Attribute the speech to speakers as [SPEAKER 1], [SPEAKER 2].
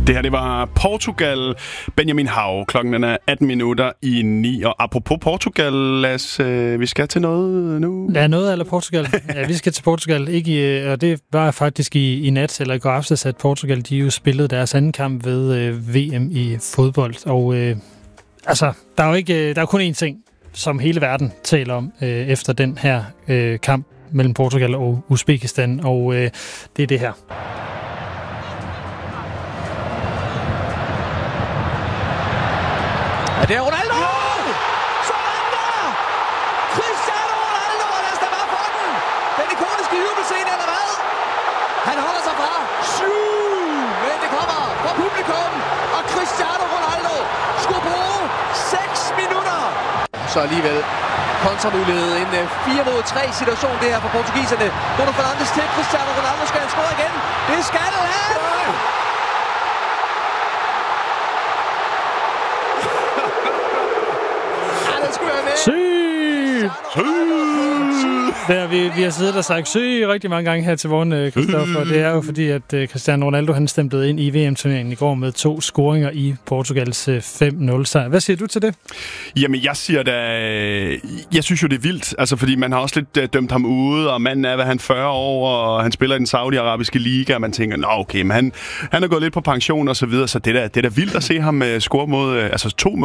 [SPEAKER 1] Det her, det var Portugal, Benjamin Hav. Klokken er 9:18. Og apropos Portugal, vi skal til noget nu.
[SPEAKER 2] Ja, noget eller Portugal. Ja, vi skal til Portugal. Og det var faktisk i nat, eller i går aftes, at Portugal, de jo spillede deres anden kamp ved VM i fodbold. Og der er jo kun én ting, som hele verden taler om efter den her kamp mellem Portugal og Uzbekistan, og det er det her.
[SPEAKER 3] Ja, det er Ronaldo! Sådan der! Cristiano Ronaldo, og lad os da bare få den ikoniske jubelscene, eller hvad? Han holder sig fra 7, men det kommer fra publikum, og Cristiano Ronaldo skulle bruge 6 minutter. Så alligevel kontramulighed, en 4-mod-3 situation det her for portugiserne. Bruno Fernandes til Cristiano Ronaldo, skal han score igen? Det skal han!
[SPEAKER 2] Vi har siddet og sagt syg rigtig mange gange her til morgen, Christoffer. Det er jo fordi, at Cristiano Ronaldo han stemplede ind i VM-turneringen i går med 2 scoringer i Portugals 5-0-sejr. Hvad siger du til det?
[SPEAKER 1] Jamen, jeg synes jo, det er vildt. Altså, fordi man har også lidt dømt ham ude, og manden er, han 40 år, og han spiller i den saudiarabiske liga, og man tænker, nå okay, men han er gået lidt på pension og så videre, så det er da vildt at se ham score mod, 2